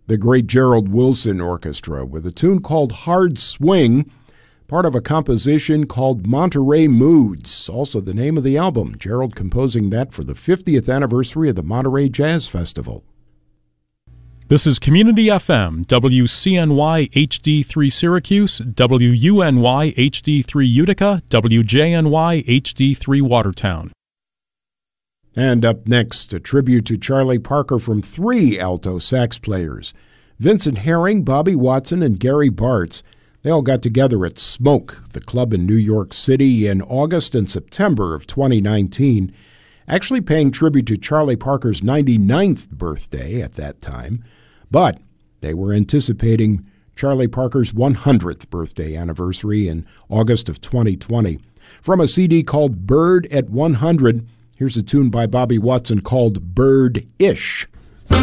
the great Gerald Wilson Orchestra with a tune called Hard Swing, part of a composition called Monterey Moods, also the name of the album. Gerald composing that for the 50th anniversary of the Monterey Jazz Festival. This is Community FM, WCNY HD3 Syracuse, WUNY HD3 Utica, WJNY HD3 Watertown. And up next, a tribute to Charlie Parker from 3 alto sax players, Vincent Herring, Bobby Watson, and Gary Bartz. They all got together at Smoke, the club in New York City, in August and September of 2019, actually paying tribute to Charlie Parker's 99th birthday at that time. But they were anticipating Charlie Parker's 100th birthday anniversary in August of 2020. From a CD called Bird at 100, here's a tune by Bobby Watson called Bird-ish.